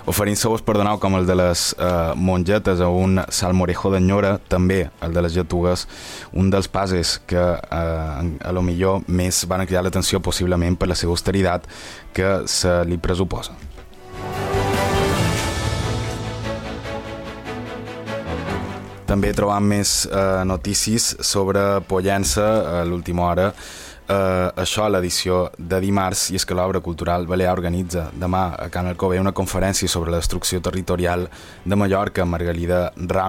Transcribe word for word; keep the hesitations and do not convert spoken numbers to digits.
oferint sabors per donar com el de les eh, mongetes o un salmorejo d'enyora, també el de les lletugues, un dels passes que eh, a lo millor més van cridar l'atenció possiblement per la seva austeritat que se li pressuposa. També trobam més eh, notícies sobre Pollença a l'última hora. Uh, això a l'edició de dimarts, i és que l'Obra Cultural Balear organitza demà a Can Alcover una conferència sobre la destrucció territorial de Mallorca. Margalida Ram